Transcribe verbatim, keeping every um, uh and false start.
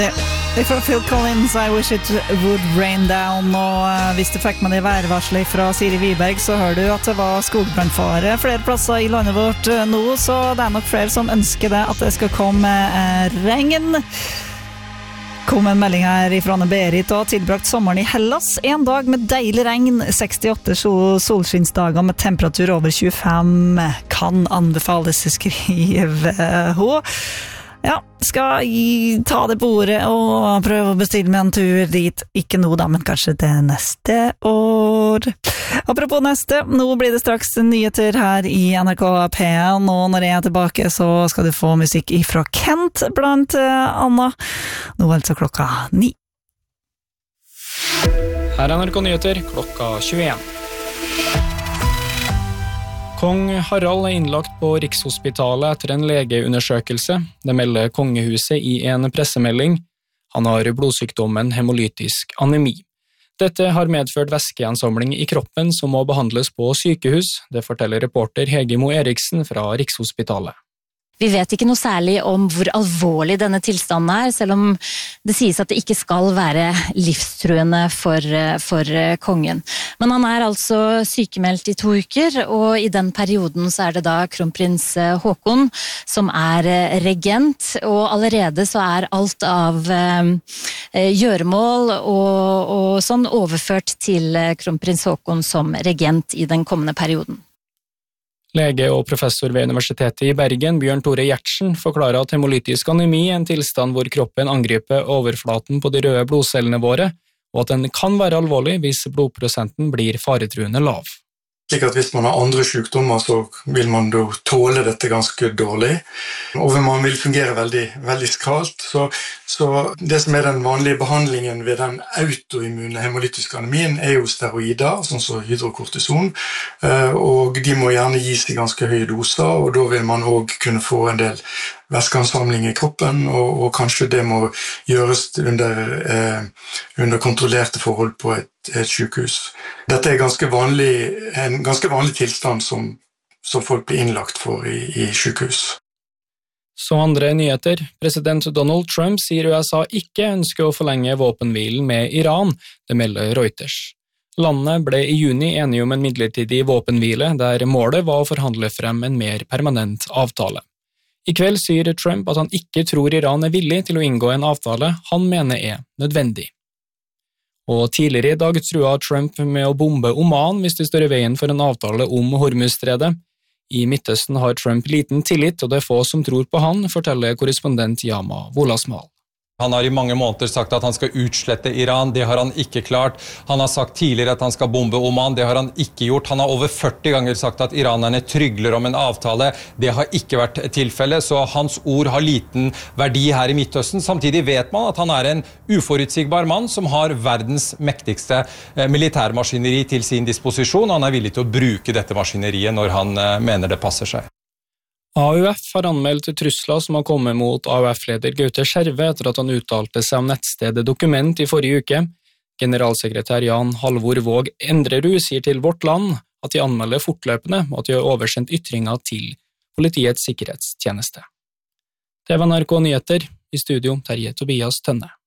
Fra Phil Collins, I Wish It Would Rain Down, og hvis du fikk med det værvarslet fra Siri Wiberg, så hører du at det var skogbrannfare flere plasser i landet vårt nå, så det er nok flere som ønsker det, at det skal komme regn. Kom en melding her fra Anne Berit og tilbrakt sommeren i Hellas. En dag med deilig regn, sekstiåtte solskinnsdager med temperatur over tjuefem, kan anbefales, skrive hun. Ja, skal jeg ta det på ordet og prøve å bestille meg en tur dit. Ikke nå da, men kanskje det neste år. Apropos neste, nå blir det straks nyheter her i N R K P en, og når jeg er tilbake så skal du få musikk ifra Kent blant Anna. Nå er altså klokka ni. Her er N R K Nyheter, klokka tjueen. Kong Harald er innlagt på Rikshospitalet etter en legeundersøkelse. Det melder kongehuset i en pressemelding. Han har blodsykdommen hemolytisk anemi. Dette har medført væskeansamling i kroppen som må behandles på sykehus, det forteller reporter Hege Mo Eriksen fra Rikshospitalet. Vi vet ikke noe særlig om hvor alvorlig denne tilstanden er, selv om det sies at det ikke skal være livstruende for, for kongen. Men han er altså sykemeldt i to uker, og i den perioden så er det da kronprins Haakon som er regent, og allerede så er alt av eh, gjøremål og, og sånn overført til kronprins Haakon som regent i den kommende perioden. Lege og professor ved Universitetet i Bergen, Bjørn Tore Gjertsen, forklarer at hemolytisk anemi er en tilstand hvor kroppen angriper overflaten på de røde blodcellene våre, og at den kan være alvorlig hvis blodprosenten blir faretruende lav. Slik at hvis man har andre sykdommer, så vil man da tåle dette ganske dårlig. Og man vil fungere veldig, veldig skralt. Så, så det som er den vanlige behandlingen ved den autoimmune hemolytiske anemien er jo steroider, sånn som hydrokortison. Og de må gjerne gis i ganske høye doser, og da vil man også kunne få en del væskeansamling i kroppen, og, og kanskje det må gjøres under, eh, under kontrollerte forhold på et, et sykehus. Dette er ganske vanlig, en ganske vanlig tilstand som, som folk blir innlagt for i, i sykehus. Så andre nyheter. President Donald Trump sier U S A ikke ønsker å forlenge våpenhvilen med Iran, det melder Reuters. Landet ble i juni enige om en midlertidig våpenhvile, der målet var å forhandle frem en mer permanent avtale. I kveld sier Trump at han ikke tror Iran er villig til å inngå en avtale han mener er nødvendig. Og tidligere i dag trua Trump med å bombe Oman hvis det står i veien for en avtale om Hormuzstredet. I Midtøsten har Trump liten tillit, og det er få som tror på han, forteller korrespondent Yama Wolasmal. Han har i mange måneder sagt at han skal utslette Iran, det har han ikke klart. Han har sagt tidligere at han skal bombe Oman, det har han ikke gjort. Han har over førti ganger sagt at iranerne trygler om en avtale, det har ikke vært tilfelle, så hans ord har liten verdi her i Midtøsten. Samtidig vet man at han er en uforutsigbar mann som har verdens mektigste militærmaskineri til sin disposisjon, og han er villig til å bruke dette maskineriet når han mener det passer seg. A U F har anmeldt trusler som har kommet mot A U F-leder Gaute Skjerve etter at han uttalte seg om nettstedet Dokument i forrige uke. Generalsekretær Jan Halvor Våg Endrerud sier til Vårt Land at de anmelder fortløpende og at de har oversendt ytringer til Politiets sikkerhetstjeneste. Det var N R K Nyheter, i studio Terje Tobias Tønne.